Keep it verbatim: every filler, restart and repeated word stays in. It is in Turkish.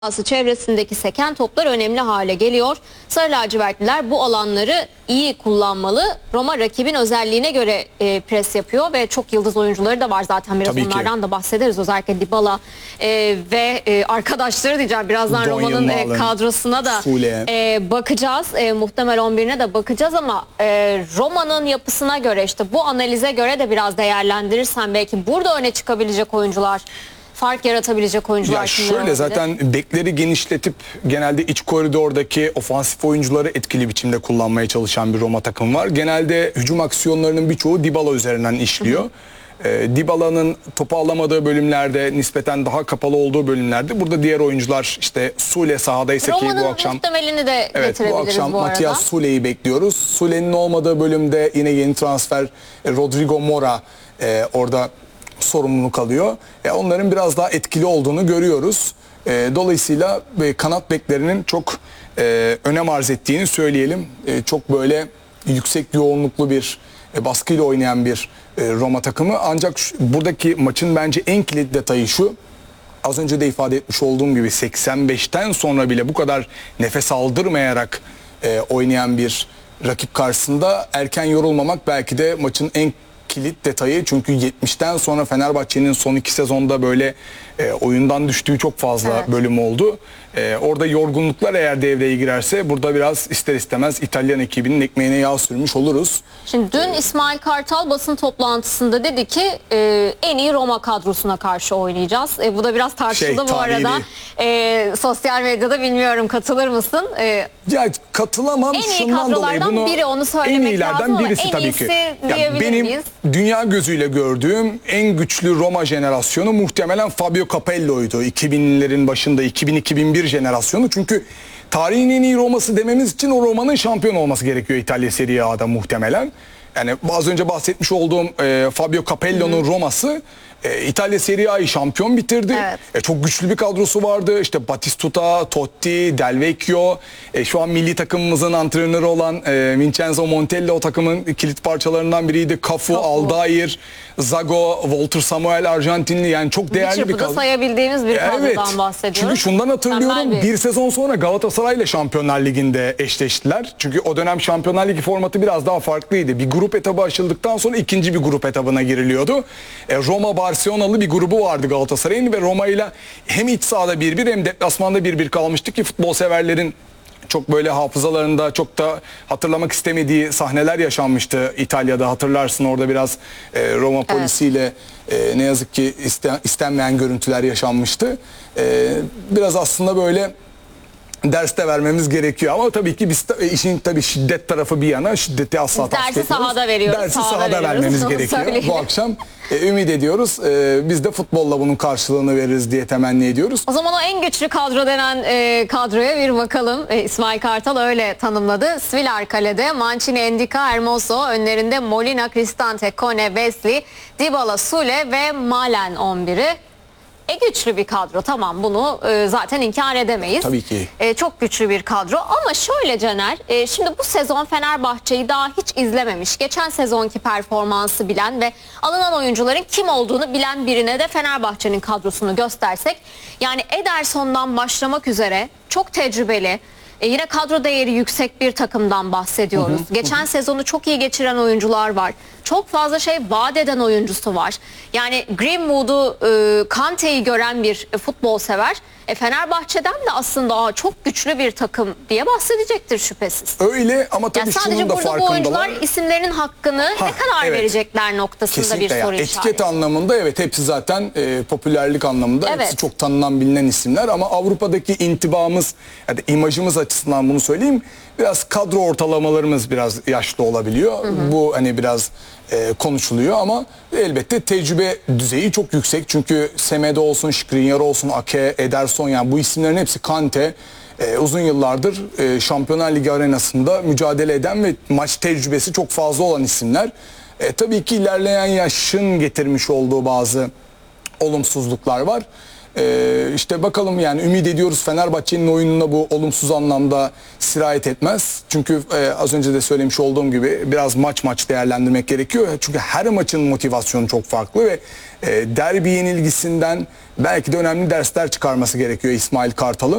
sahası çevresindeki seken toplar önemli hale geliyor. Sarı lacivertliler bu alanları iyi kullanmalı. Roma rakibin özelliğine göre e, pres yapıyor ve çok yıldız oyuncuları da var zaten, biraz Tabii onlardan ki. da bahsederiz. Özellikle Dybala e, ve e, arkadaşları diyeceğim. Birazdan Donyell Roma'nın e, Malen, kadrosuna da Sule. e, bakacağız. E, muhtemel on birine de bakacağız ama e, Roma'nın yapısına göre, işte bu analize göre de biraz değerlendirirsen belki burada öne çıkabilecek oyuncular, fark yaratabilecek oyuncular Ya kimler şöyle olabilir? zaten bekleri genişletip genelde iç koridordaki ofansif oyuncuları etkili biçimde kullanmaya çalışan bir Roma takım var. Genelde hücum aksiyonlarının birçoğu Dybala üzerinden işliyor. Ee, Dybala'nın topu alamadığı bölümlerde, nispeten daha kapalı olduğu bölümlerde burada diğer oyuncular, işte Sule sahadaysa ki bu Roma'nın akşam muhtemelini de evet, bu getirebiliriz akşam bu arada. Matias Sule'yi bekliyoruz. Sule'nin olmadığı bölümde yine yeni transfer e, Rodrigo Mora e, orada sorumluluk alıyor. E, onların biraz daha etkili olduğunu görüyoruz. E, dolayısıyla e, kanat beklerinin çok e, önem arz ettiğini söyleyelim. E, çok böyle yüksek yoğunluklu bir e, baskıyla oynayan bir e, Roma takımı. Ancak şu, buradaki maçın bence en kilit detayı şu. Az önce de ifade etmiş olduğum gibi seksen beşten sonra bile bu kadar nefes aldırmayarak e, oynayan bir rakip karşısında erken yorulmamak belki de maçın en kilit detayı. Çünkü yetmişten sonra Fenerbahçe'nin son iki sezonda böyle e, oyundan düştüğü çok fazla Evet. bölüm oldu. E, orada yorgunluklar eğer devreye girerse burada biraz ister istemez İtalyan ekibinin ekmeğine yağ sürmüş oluruz. Şimdi dün İsmail Kartal basın toplantısında dedi ki e, en iyi Roma kadrosuna karşı oynayacağız. E, bu da biraz tartışıldı Şey, bu tarihi arada. E, sosyal medyada, bilmiyorum katılır mısın? E, Ya katılamam En iyi şundan dolayı. kadrolardan Bunu biri, onu söylemek en iyilerden lazım ama birisi en tabii iyisi ki. Ya diyebilir benim miyiz? dünya gözüyle gördüğüm en güçlü Roma jenerasyonu muhtemelen Fabio Capello'ydu. iki binlerin başında iki bin iki bin bir jenerasyonu. Çünkü tarihin en iyi Roma'sı dememiz için o Roma'nın şampiyon olması gerekiyor İtalya Serie A'da muhtemelen. Yani az önce bahsetmiş olduğum e, Fabio Capello'nun Roma'sı e, İtalya Serie A'yı şampiyon bitirdi. Evet. E, çok güçlü bir kadrosu vardı. İşte Batistuta, Totti, Del Vecchio, e, şu an milli takımımızın antrenörü olan e, Vincenzo Montella o takımın kilit parçalarından biriydi. Cafu, Aldair, Zago, Walter Samuel Arjantinli, yani çok değerli bir, çırpıda kadro. sayabildiğimiz bir kadrodan Evet. bahsediyoruz. Çünkü şundan hatırlıyorum, Mükemmel bir. bir- sezon sonra Galatasaray ile Şampiyonlar Ligi'nde eşleştiler. Çünkü o dönem Şampiyonlar Ligi formatı biraz daha farklıydı. Bir grup etabı açıldıktan sonra ikinci bir grup etabına giriliyordu. E, Roma Barcelona'lı bir grubu vardı Galatasaray'ın ve Roma ile hem iç sahada bir bir hem deplasmanda bir bir kalmıştı ki futbol severlerin çok böyle hafızalarında çok da hatırlamak istemediği sahneler yaşanmıştı İtalya'da, hatırlarsın orada biraz e, Roma polisiyle e, ne yazık ki isten, istenmeyen görüntüler yaşanmıştı. E, biraz aslında böyle ders de vermemiz gerekiyor ama tabii ki biz de, işin tabii şiddet tarafı bir yana, şiddeti asla Biz tasvip dersi etmiyoruz. sahada veriyoruz, Dersi sahada sahada, veriyoruz, vermemiz onu gerekiyor söyleyelim. bu akşam. E, ümit ediyoruz. E, biz de futbolla bunun karşılığını veririz diye temenni ediyoruz. O zaman o en güçlü kadro denen e, kadroya bir bakalım. E, İsmail Kartal öyle tanımladı. Svilar kalede, Mancini, Endika, Hermoso, önlerinde Molina, Cristante, Kone, Wesley, Dybala, Sule ve Malen on biri. E güçlü bir kadro, tamam, bunu e, zaten inkar edemeyiz. Tabii ki. E, çok güçlü bir kadro ama şöyle Caner, e, şimdi bu sezon Fenerbahçe'yi daha hiç izlememiş, geçen sezonki performansı bilen ve alınan oyuncuların kim olduğunu bilen birine de Fenerbahçe'nin kadrosunu göstersek, yani Ederson'dan başlamak üzere çok tecrübeli, E yine kadro değeri yüksek bir takımdan bahsediyoruz. Hı hı, Geçen hı. sezonu çok iyi geçiren oyuncular var. Çok fazla şey vaat eden oyuncusu var. Yani Greenwood'u, e, Kante'yi gören bir e, futbol sever. E, Fenerbahçe'den de aslında aa, çok güçlü bir takım diye bahsedecektir şüphesiz. Öyle ama tabii Yani sadece şunun da burada bu farkındalar. oyuncular isimlerinin hakkını Ha, ne kadar evet. verecekler noktasında Kesinlikle bir soru ya. işareti. Etiket anlamında evet, hepsi zaten e, popülerlik anlamında Evet. hepsi çok tanınan bilinen isimler ama Avrupa'daki intibamız, yani imajımız açısından bunu söyleyeyim, biraz kadro ortalamalarımız biraz yaşlı olabiliyor. Hı hı. Bu hani biraz e, konuşuluyor ama elbette tecrübe düzeyi çok yüksek. Çünkü Semedo olsun, Skriniar olsun, Ake, Ederson, yani bu isimlerin hepsi, Kante, e, uzun yıllardır e, Şampiyonlar Ligi arenasında mücadele eden ve maç tecrübesi çok fazla olan isimler. E, tabii ki ilerleyen yaşın getirmiş olduğu bazı olumsuzluklar var. E, işte bakalım yani ümit ediyoruz Fenerbahçe'nin oyununa bu olumsuz anlamda sirayet etmez. Çünkü e, az önce de söylemiş olduğum gibi biraz maç maç değerlendirmek gerekiyor. Çünkü her maçın motivasyonu çok farklı ve e, derbi yenilgisinden belki de önemli dersler çıkarması gerekiyor İsmail Kartal'ın.